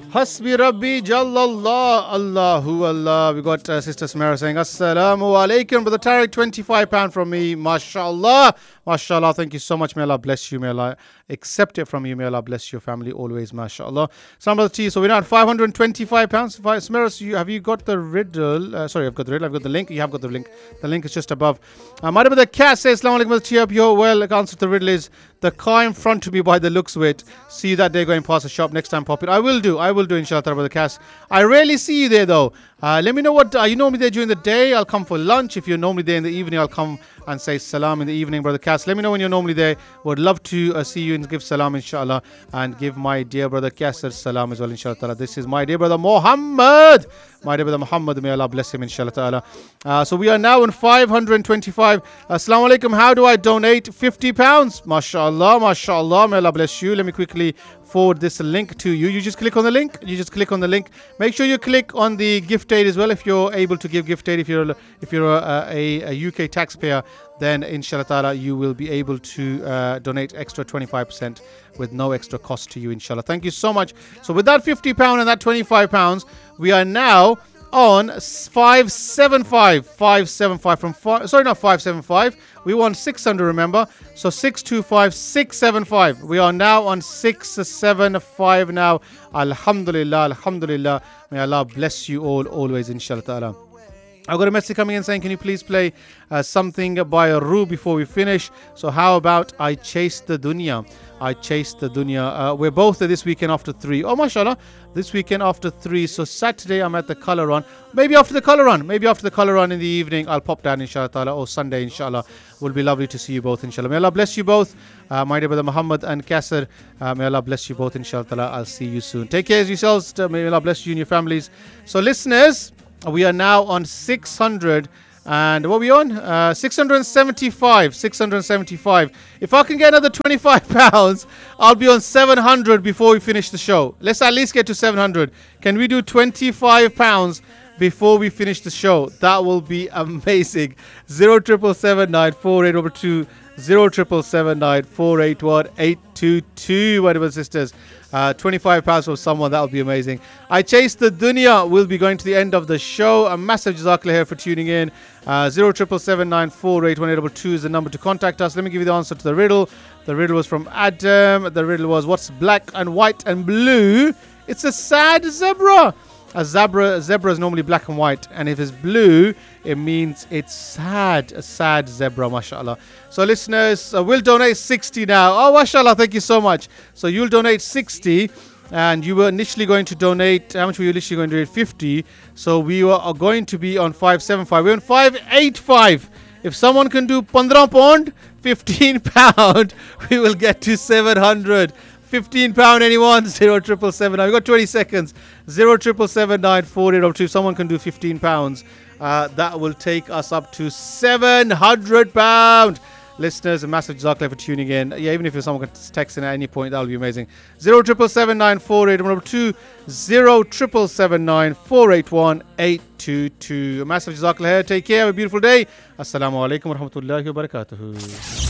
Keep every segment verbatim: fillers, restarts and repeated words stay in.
Hasbi Rabbi Jallallah, Allahu Allah. We got uh, Sister Samara saying, Assalamu alaikum. Brother Tariq, twenty-five pounds from me. MashaAllah. MashaAllah. Thank you so much. May Allah bless you. May Allah accept it from you. May Allah bless your family always. MashaAllah. Some Brother T. So we're now at five hundred twenty-five pounds. Samara, you, have you got the riddle? Uh, sorry, I've got the riddle. I've got the link. You have got the link. The link is just above. Uh, my brother Cat says, Assalamu alaikum. Brother T. Hope you're well. The answer to the riddle is the car in front of me by the looks of it. See you that day going past the shop. Next time pop it. I will do. I will do, inshallah, brother Cass. I rarely see you there though. Uh, let me know what, are you normally there during the day? I'll come for lunch. If you're normally there in the evening, I'll come and say salam in the evening, brother Cass. Let me know when you're normally there. Would love to uh, see you and give salam, inshallah. And give my dear brother Qasser salam as well, inshallah. This is my dear brother Muhammad. My dear brother Muhammad, may Allah bless him, inshallah ta'ala. Uh, so we are now on five hundred twenty-five. Assalamu alaikum. How do I donate? fifty pounds. MashaAllah, MashaAllah. May Allah bless you. Let me quickly forward this link to you. You just click on the link. You just click on the link. Make sure you click on the gift aid as well if you're able to give gift aid. If you're if you're a, a, a U K taxpayer, then inshallah ta'ala you will be able to uh, donate extra twenty-five percent with no extra cost to you, inshallah. Thank you so much. So with that fifty pounds and that twenty-five pounds, we are now on five seventy-five. five seventy-five from five, sorry, not five seventy-five. We won six hundred, remember. So six two five, six seven five. We are now on six seven five now. Alhamdulillah, Alhamdulillah. May Allah bless you all always, inshallah ta'ala. I've got a message coming in saying, can you please play uh, something by Ru before we finish? So how about I Chase the Dunya? I Chase the Dunya. Uh, we're both there this weekend after three. Oh, mashallah. This weekend after three. So Saturday I'm at the Colour Run. Maybe after the Colour Run. Maybe after the Colour Run in the evening, I'll pop down, inshallah ta'ala. Or Sunday, inshallah. Will be lovely to see you both, inshallah. May Allah bless you both. Uh, my dear brother Muhammad and Qasser. Uh, may Allah bless you both, inshallah ta'ala. I'll see you soon. Take care of yourselves. May Allah bless you and your families. So listeners, we are now on six hundred, and what are we on? Uh, six hundred seventy-five. six hundred seventy-five. If I can get another twenty-five pounds, I'll be on seven hundred before we finish the show. Let's at least get to seven hundred. Can we do twenty-five pounds before we finish the show? That will be amazing. zero triple seven nine four eight over two. zero triple seven nine four eight one eight two two. My dear sisters. Uh, twenty-five pounds from someone, that would be amazing. I Chase the Dunya will be going to the end of the show. A massive jazakallah here for tuning in. Uh, zero triple seven nine four eight one eight double two is the number to contact us. Let me give you the answer to the riddle. The riddle was from Adam. The riddle was, what's black and white and blue? It's a sad zebra. A zebra, a zebra is normally black and white, and if it's blue, it means it's sad. A sad zebra, mashallah. So listeners, uh, we'll donate sixty now. Oh, mashallah, thank you so much. So you'll donate sixty, and you were initially going to donate, how much were you initially going to donate? fifty. So we were, are going to be on five seventy-five. We're on five eighty-five. If someone can do fifteen pound, fifteen pound, we will get to seven hundred. fifteen pound anyone? zero triple seven. We've got twenty seconds. zero triple seven nine four eight oh two. If someone can do fifteen pounds, uh, that will take us up to seven hundred pounds. Listeners, a massive jazakallah for tuning in. Yeah, even if someone can text in at any point, that will be amazing. zero triple seven nine four eight one two. zero triple seven nine four eight one eight two two. A massive jazakallah here. Take care. Have a beautiful day. Assalamu alaikum wa rahmatullahi wa barakatuhu.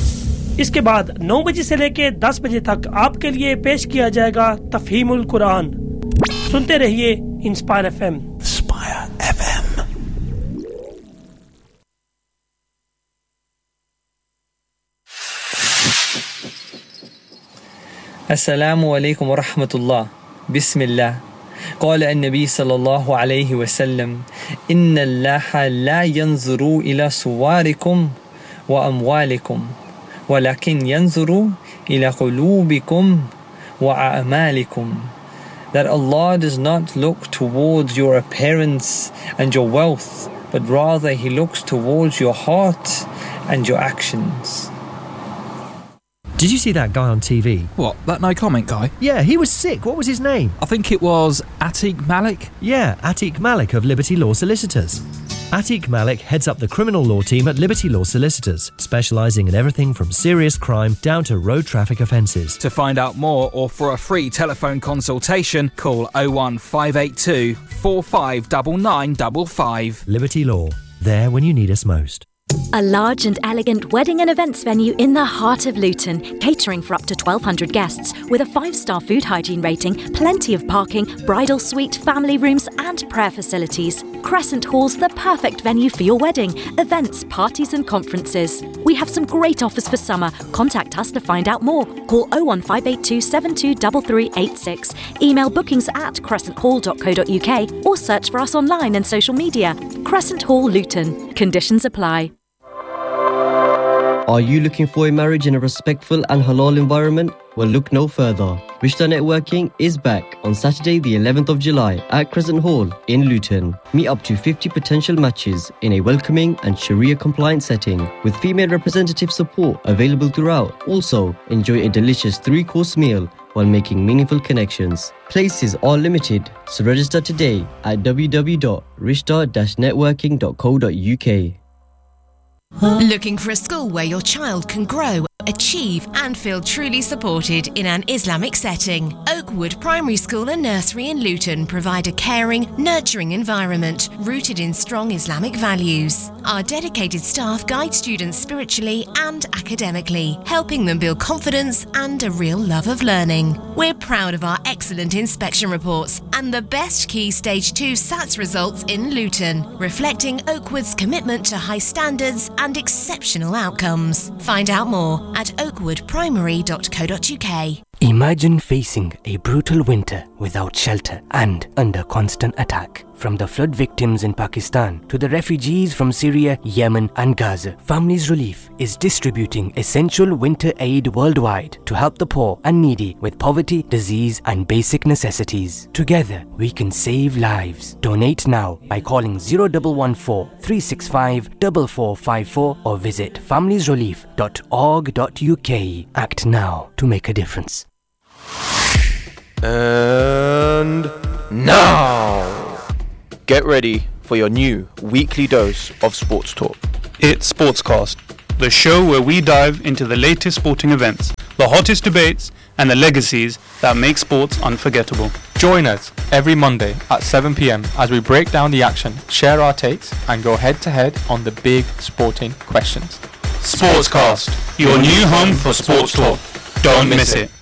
इसके बाद नौ बजे से लेके दस बजे तक आपके लिए पेश किया जाएगा तफहीमुल कुरान. सुनते रहिए इंस्पायर एफएम. Inspire FM. अस्सलामु अलैकुम व रहमतुल्लाह. बिस्मिल्लाह. قال النبي صلى الله عليه وسلم إن الله لا ينظر إلى صوركم وأموالكم ولكن ينظر إلى قلوبكم وأعمالكم. That Allah does not look towards your appearance and your wealth, but rather He looks towards your heart and your actions. Did you see that guy on T V? What, that no comment guy? Yeah, he was sick. What was his name? I think it was Atiq Malik. Yeah, Atiq Malik of Liberty Law Solicitors. Atiq Malik heads up the criminal law team at Liberty Law Solicitors, specialising in everything from serious crime down to road traffic offences. To find out more or for a free telephone consultation, call oh one five eight two four five nine nine five five. Liberty Law, there when you need us most. A large and elegant wedding and events venue in the heart of Luton, catering for up to twelve hundred guests, with a five-star food hygiene rating, plenty of parking, bridal suite, family rooms and prayer facilities. Crescent Hall's the perfect venue for your wedding, events, parties and conferences. We have some great offers for summer. Contact us to find out more. Call oh one five eight two seven two three three eight six. Email bookings at crescent hall dot co dot uk or search for us online and social media. Crescent Hall, Luton. Conditions apply. Are you looking for a marriage in a respectful and halal environment? Well, look no further. Rishta Networking is back on Saturday the eleventh of July at Crescent Hall in Luton. Meet up to fifty potential matches in a welcoming and Sharia-compliant setting with female representative support available throughout. Also, enjoy a delicious three-course meal while making meaningful connections. Places are limited, so register today at w w w dot rishta dash networking dot co dot uk. Looking for a school where your child can grow, achieve and feel truly supported in an Islamic setting? Oakwood Primary School and Nursery in Luton provide a caring, nurturing environment rooted in strong Islamic values. Our dedicated staff guide students spiritually and academically, helping them build confidence and a real love of learning. We're proud of our excellent inspection reports and the best Key Stage two S A T S results in Luton, reflecting Oakwood's commitment to high standards and exceptional outcomes. Find out more at oakwood primary dot co dot uk. Imagine facing a brutal winter without shelter and under constant attack. From the flood victims in Pakistan to the refugees from Syria, Yemen and Gaza, Families Relief is distributing essential winter aid worldwide to help the poor and needy with poverty, disease and basic necessities. Together, we can save lives. Donate now by calling zero one one four, three six five, four four five four or visit families relief dot org dot uk. Act now to make a difference. And now, get ready for your new weekly dose of sports talk. It's Sportscast, the show where we dive into the latest sporting events, the hottest debates, and the legacies that make sports unforgettable. Join us every Monday at seven p m as we break down the action, share our takes, and go head to head on the big sporting questions. Sportscast, your new home for sports talk. Don't miss it.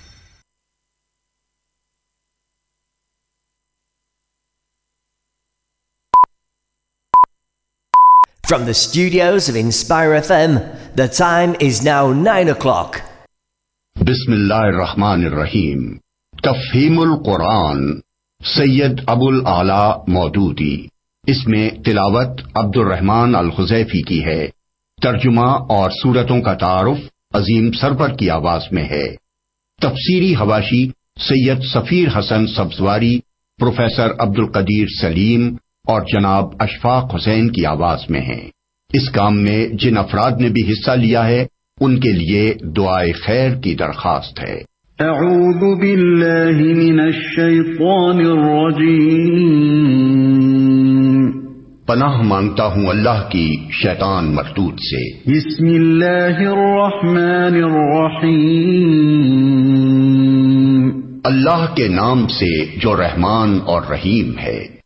From the studios of Inspire F M, the time is now nine o'clock. Bismillahir Rahmanir Rahim. Tafheemul Quran, Sayyid Abul Ala Maududi. इसमें तिलावत अब्दुल रहमान अल खुज़ैफी की है। तर्जुमा और सूरतों का तारुफ अजीम server की आवाज में है। तफसीरी हवाशी सैयद सफीर हसन सब्जवारी, प्रोफेसर अब्दुल कदीर सलीम और जनाब अशफाक हुसैन की आवाज में है। इस काम में जिन अफराद ने भी हिस्सा लिया है उनके लिए दुआए खैर की दरखास्त है। अऊज़ु बिल्लाहि मिनश शैतानिर रजीम। पनाह मांगता हूँ अल्लाह की शैतान मरदूद से। बिस्मिल्लाहिर रहमानिर रहीम। अल्लाह के नाम से जो रहमान और रहीम है।